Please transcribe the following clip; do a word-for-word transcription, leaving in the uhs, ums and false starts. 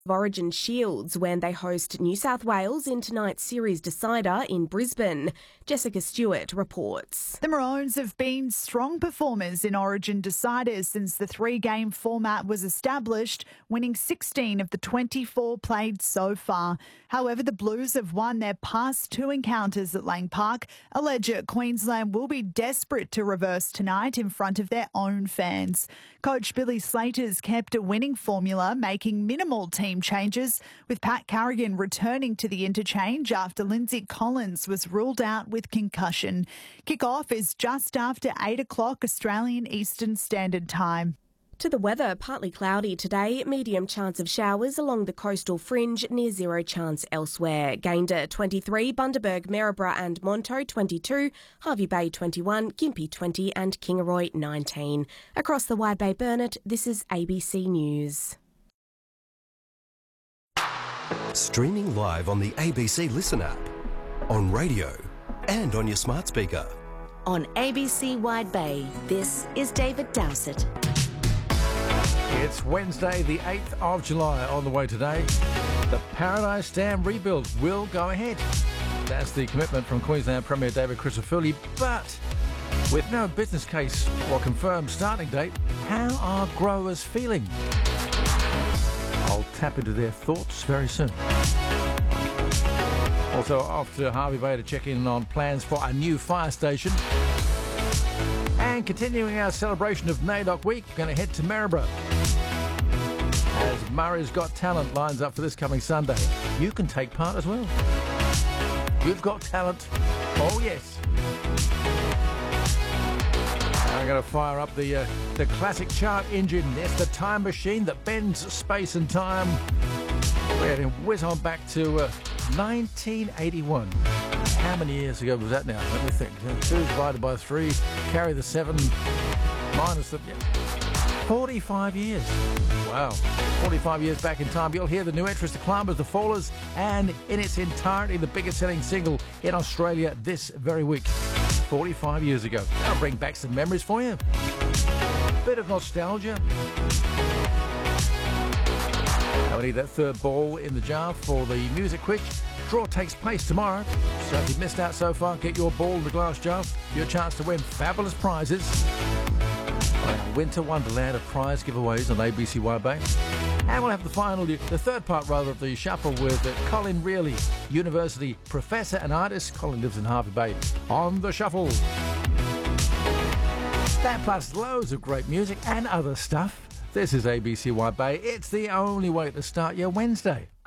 Origin Shields when they host New South Wales in tonight's series decider in Brisbane. Jessica Stewart reports. The Maroons have been strong performers in Origin deciders since the three-game format was established, winning sixteen of the twenty-four played so far. However, the Blues have won their past two encounters at Lang Park. Alleged Queensland will be desperate to reverse tonight in front of their own fans. Coach Billy Slater's kept a winning formula, making minimal team changes, with Pat Carrigan returning to the interchange after Lindsay Collins was ruled out with concussion. Kick-off is just after eight o'clock Australian Eastern Standard Time. To the weather, partly cloudy today, medium chance of showers along the coastal fringe, near zero chance elsewhere. Gayndah twenty-three, Bundaberg, Maryborough and Monto twenty-two, Hervey Bay twenty-one, Gympie twenty and Kingaroy nineteen. Across the Wide Bay Burnett, this is A B C News. Streaming live on the A B C Listen app, on radio and on your smart speaker. On A B C Wide Bay, this is David Dowsett. It's Wednesday, the eighth of July. On the way today, the Paradise Dam rebuild will go ahead. That's the commitment from Queensland Premier David Crisafulli. But with no business case or confirmed starting date, how are growers feeling? I'll tap into their thoughts very soon. Also off to Hervey Bay to check in on plans for a new fire station. And continuing our celebration of NAIDOC Week, we're going to head to Maryborough as Murray's Got Talent lines up for this coming Sunday. You can take part as well. You've got talent. Oh, yes. I'm going to fire up the uh, the classic chart engine. It's the time machine that bends space and time. We're going to whiz on back to uh, nineteen eighty-one. How many years ago was that now? Let me think. Two divided by three, carry the seven, minus the... Yeah, forty-five years. Wow. forty-five years back in time. You'll hear the new entrance to Climbers, The Fallers, and in its entirety, the biggest selling single in Australia this very week. forty-five years ago. I'll bring back some memories for you. Bit of nostalgia. Now we need that third ball in the jar for the music quiz. Draw takes place tomorrow, so if you've missed out so far, get your ball in the glass jar. Your chance to win fabulous prizes. Winter Wonderland of prize giveaways on A B C Wide Bay. And we'll have the final, the third part rather, of the shuffle with Colin Reilly, University professor and artist. Colin lives in Hervey Bay. On the shuffle. That plus loads of great music and other stuff. This is A B C Wide Bay. It's the only way to start your Wednesday.